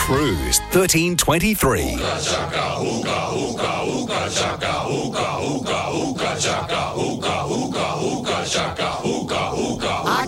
Cruise 1323. Hookah chaka, hookah, hookah, hookah chaka, hookah, hookah, hookah chaka, hookah, hookah, hookah chaka.